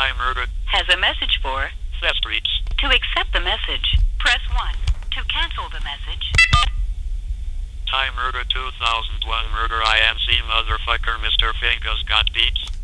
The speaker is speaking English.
Hi Murder has a message for. Theft Streets. To accept the message, press 1. To cancel the message. Hi Murder 2001 Murder IMC motherfucker Mr. Finka's got beats.